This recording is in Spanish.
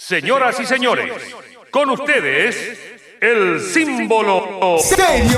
Señoras y señores, con ustedes, el símbolo serio.